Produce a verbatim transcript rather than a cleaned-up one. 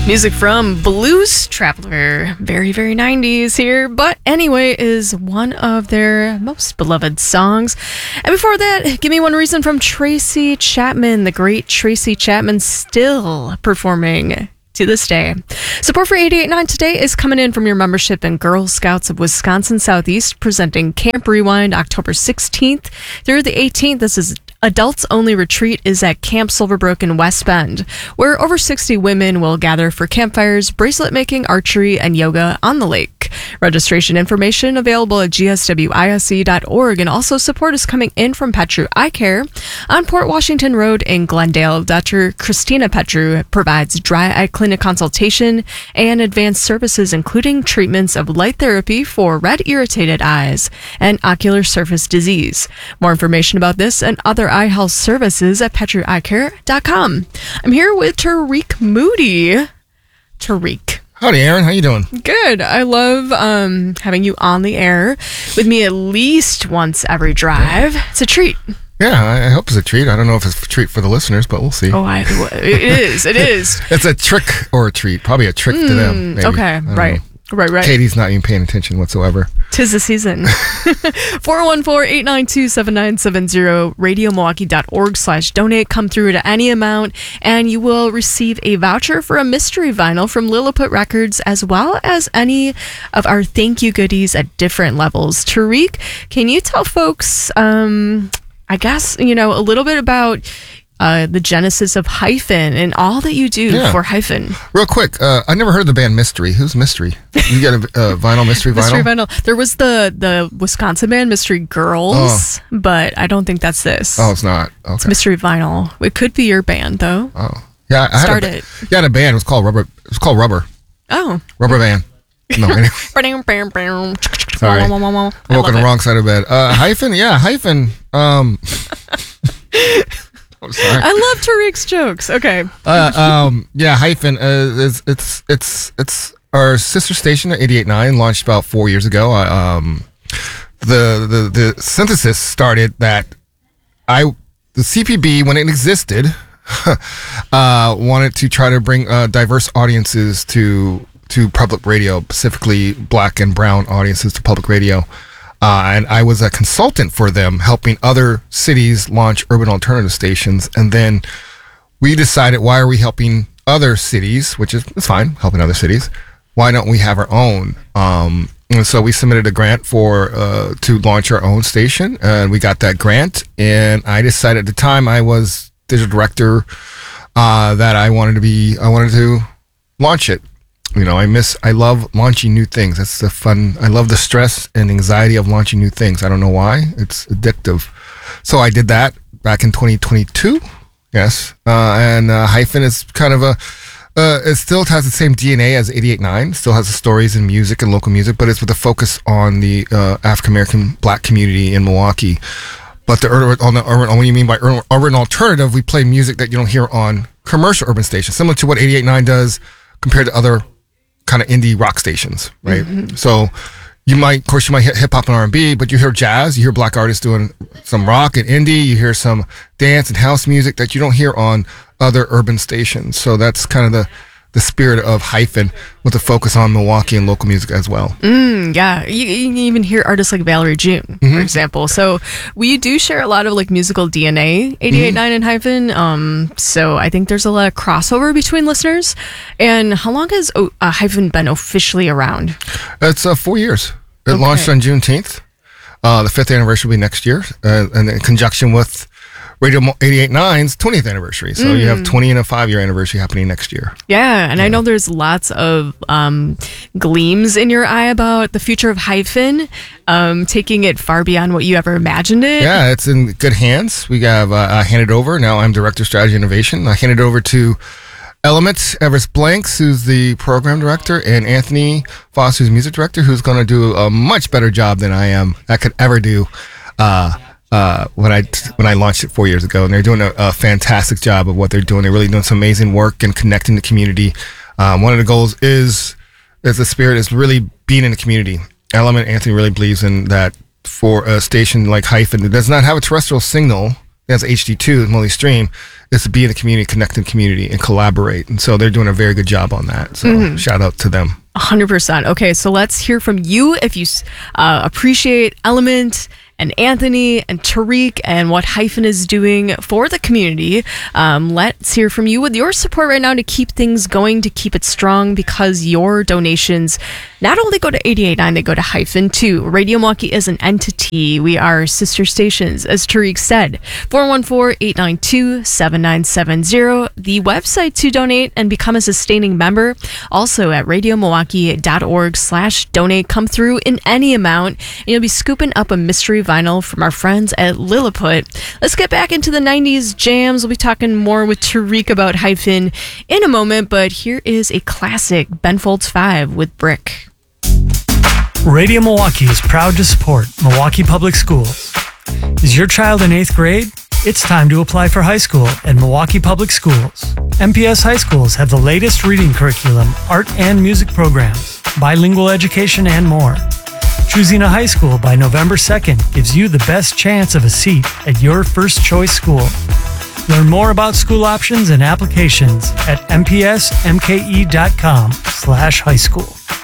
Music from Blues Traveler, very, very nineties here, but anyway, is one of their most beloved songs. And before that, Give Me One Reason from Tracy Chapman, the great Tracy Chapman, still performing to this day. Support for eighty-eight point nine today is coming in from your membership in Girl Scouts of Wisconsin Southeast, presenting Camp Rewind October sixteenth through the eighteenth. This is Adults Only Retreat is at Camp Silverbrook in West Bend, where over sixty women will gather for campfires, bracelet making, archery, and yoga on the lake. Registration information available at g s w i s e dot org, and also support is coming in from Petru Eye Care on Port Washington Road in Glendale. Doctor Christina Petru provides dry eye clinic consultation and advanced services, including treatments of light therapy for red irritated eyes and ocular surface disease. More information about this and other eye health services at petru eye care dot com. I'm here with Tariq Moody. Tariq. Howdy, Aaron. How you doing? Good. I love um, having you on the air with me at least once every drive. It's a treat. Yeah, I hope it's a treat. I don't know if it's a treat for the listeners, but we'll see. Oh, I, it is. It is. It's a trick or a treat. Probably a trick mm, to them. Maybe. Okay, right. Know. Right, right. Katie's not even paying attention whatsoever. Tis the season. four one four, eight nine two, seven nine seven zero, radio milwaukee dot org slash donate. Come through to any amount, and you will receive a voucher for a mystery vinyl from Lilliput Records, as well as any of our thank you goodies at different levels. Tariq, can you tell folks, um, I guess, you know, a little bit about Uh, the genesis of Hyphen and all that you do yeah. for Hyphen? Real quick, uh, I never heard of the band Mystery. Who's Mystery? You got a uh, vinyl, Mystery Vinyl? Mystery Vinyl. There was the, the Wisconsin band Mystery Girls, oh. but I don't think that's this. Oh, it's not. Okay. It's Mystery Vinyl. It could be your band, though. Oh, yeah. I Start had a, it. Yeah, I had a band. It was called Rubber. It was called Rubber. Oh. Rubber Band. No, anyway. Sorry. I'm woke on the wrong side of bed. Uh, Hyphen, yeah, Hyphen. Um... Oh, sorry. I love Tariq's jokes. Okay. uh, um, yeah, Hyphen. Uh, it's it's it's it's our sister station at eighty-eight point nine, launched about four years ago. Uh, um, the the the synthesis started that I the C P B, when it existed, uh, wanted to try to bring uh, diverse audiences to to public radio, specifically Black and Brown audiences to public radio. Uh, and I was a consultant for them, helping other cities launch urban alternative stations. And then we decided, why are we helping other cities, which is it's fine, helping other cities. Why don't we have our own? Um, and so we submitted a grant for uh, to launch our own station, and we got that grant. And I decided at the time I was digital director uh, that I wanted to be, I wanted to launch it. You know, I miss, I love launching new things. That's the fun. I love the stress and anxiety of launching new things. I don't know why. It's addictive. So I did that back in twenty twenty-two. Yes. Uh, and uh, Hyphen is kind of a, uh, it still has the same D N A as eighty-eight point nine. Still has the stories and music and local music, but it's with a focus on the uh, African-American Black community in Milwaukee. But the urban, on the urban, what do you mean by urban, urban alternative? We play music that you don't hear on commercial urban stations, similar to what eighty-eight point nine does compared to other kind of indie rock stations, right? Mm-hmm. So you might, of course, you might hit hip hop and R and B, but you hear jazz, you hear Black artists doing some rock and indie, you hear some dance and house music that you don't hear on other urban stations. So that's kind of the the spirit of Hyphen, with a focus on Milwaukee and local music as well. Mm, yeah, you, you can even hear artists like Valerie June, mm-hmm. for example. So we do share a lot of like musical D N A, eighty-eight point nine mm-hmm. and Hyphen. Um, so I think there's a lot of crossover between listeners. And how long has uh, Hyphen been officially around? It's uh, four years. It okay. launched on June tenth. Uh, the fifth anniversary will be next year, uh, and in conjunction with Radio eighty-eight point nine's twentieth anniversary. So mm. you have twenty and a five year anniversary happening next year. Yeah, and yeah. I know there's lots of um, gleams in your eye about the future of Hyphen, um, taking it far beyond what you ever imagined it. Yeah, it's in good hands. We have uh, I handed over. Now I'm Director of Strategy Innovation. I handed over to Element Everest Blanks, who's the program director, and Anthony Foss, who's music director, who's going to do a much better job than I am, I could ever do. Uh, Uh, when I when I launched it four years ago, and they're doing a, a fantastic job of what they're doing. They're really doing some amazing work and connecting the community. Um, one of the goals is, is the spirit is really being in the community. Element Anthony really believes in that. For a station like Hyphen that does not have a terrestrial signal, as H D two, multi-stream, is to be in the community, connect in the community, and collaborate. And so they're doing a very good job on that. So mm-hmm. shout out to them. one hundred percent. Okay, so let's hear from you if you uh, appreciate Element and Anthony and Tariq and what Hyphen is doing for the community. Um, let's hear from you with your support right now to keep things going, to keep it strong, because your donations not only go to eighty-eight point nine, they go to Hyphen too. Radio Milwaukee is an entity. We are sister stations, as Tariq said. four one four, eight nine two, seven nine seven zero. The website to donate and become a sustaining member, also at radiomilwaukee.org slash donate. Come through in any amount, and you'll be scooping up a mystery vinyl from our friends at Lilliput. Let's get back into the nineties jams. We'll be talking more with Tariq about Hyphen in a moment, but here is a classic, Ben Folds five with Brick. Radio Milwaukee is proud to support Milwaukee Public Schools. Is your child in eighth grade? It's time to apply for high school at Milwaukee Public Schools. M P S high schools have the latest reading curriculum, art and music programs, bilingual education, and more. Choosing a high school by November second gives you the best chance of a seat at your first choice school. Learn more about school options and applications at m p s m k e dot com slash high school.